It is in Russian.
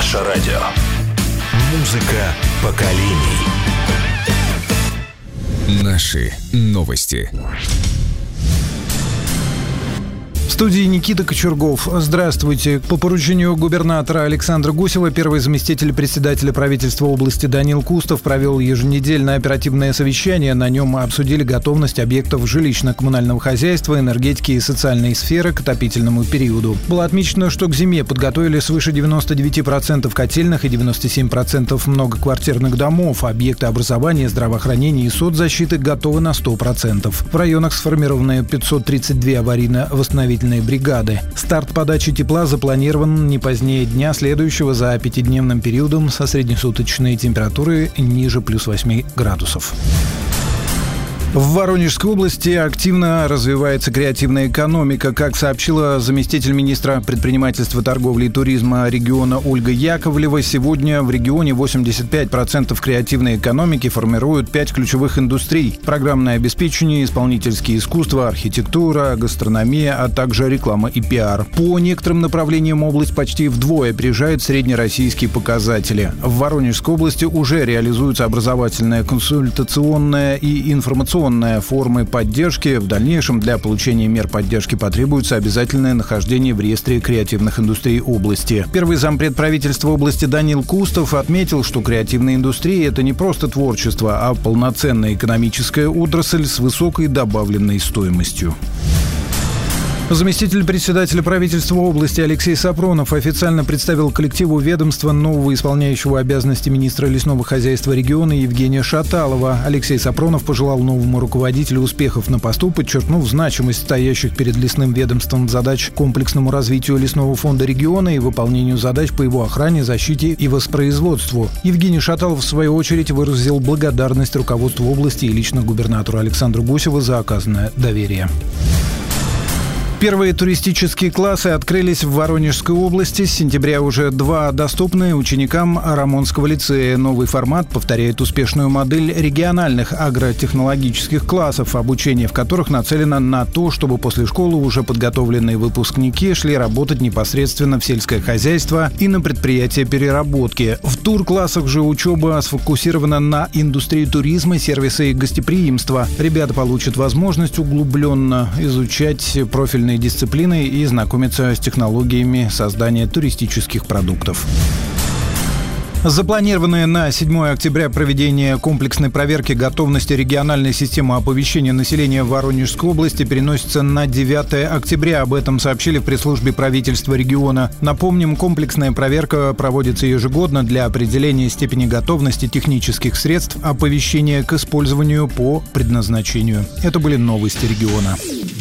Наше радио. Музыка поколений. Наши новости. В студии Никита Кочергов. Здравствуйте. По поручению губернатора Александра Гусева первый заместитель председателя правительства области Данил Кустов провел еженедельное оперативное совещание. На нем обсудили готовность объектов жилищно-коммунального хозяйства, энергетики и социальной сферы к отопительному периоду. Было отмечено, что к зиме подготовили свыше 99% котельных и 97% многоквартирных домов. Объекты образования, здравоохранения и соцзащиты готовы на 100%. В районах сформированы 532 аварийно-восстановительные бригады. Старт подачи тепла запланирован не позднее дня, следующего за пятидневным периодом со среднесуточной температурой ниже плюс 8 градусов. В Воронежской области активно развивается креативная экономика. Как сообщила заместитель министра предпринимательства, торговли и туризма региона Ольга Яковлева, сегодня в регионе 85% креативной экономики формируют 5 ключевых индустрий: программное обеспечение, исполнительские искусства, архитектура, гастрономия, а также реклама и пиар. По некоторым направлениям область почти вдвое опережает среднероссийские показатели. В Воронежской области уже реализуются образовательная, консультационная и информационная формы поддержки. В дальнейшем для получения мер поддержки потребуется обязательное нахождение в реестре креативных индустрий области. Первый зампред правительства области Данил Кустов отметил, что креативная индустрия – это не просто творчество, а полноценная экономическая отрасль с высокой добавленной стоимостью. Заместитель председателя правительства области Алексей Сапронов официально представил коллективу ведомства нового исполняющего обязанности министра лесного хозяйства региона Евгения Шаталова. Алексей Сапронов пожелал новому руководителю успехов на посту, подчеркнув значимость стоящих перед лесным ведомством задач комплексному развитию лесного фонда региона и выполнению задач по его охране, защите и воспроизводству. Евгений Шаталов, в свою очередь, выразил благодарность руководству области и лично губернатору Александру Гусеву за оказанное доверие. Первые туристические классы открылись в Воронежской области. С сентября уже 2 доступны ученикам Рамонского лицея. Новый формат повторяет успешную модель региональных агротехнологических классов, обучение в которых нацелено на то, чтобы после школы уже подготовленные выпускники шли работать непосредственно в сельское хозяйство и на предприятия переработки. В турклассах же учеба сфокусирована на индустрии туризма, сервиса и гостеприимства. Ребята получат возможность углубленно изучать профильные дисциплины и знакомиться с технологиями создания туристических продуктов. Запланированное на 7 октября проведение комплексной проверки готовности региональной системы оповещения населения Воронежской области переносится на 9 октября. Об этом сообщили в пресс-службе правительства региона. Напомним, комплексная проверка проводится ежегодно для определения степени готовности технических средств оповещения к использованию по предназначению. Это были новости региона.